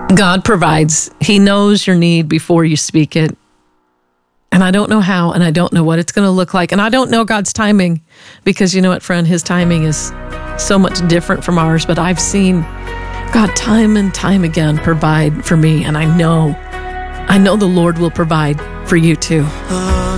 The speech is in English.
God provides. He knows your need before you speak it. And I don't know how, and I don't know what it's going to look like. And I don't know God's timing, because you know what, friend? His timing is so much different from ours. But I've seen God time and time again provide for me. And I know the Lord will provide for you too.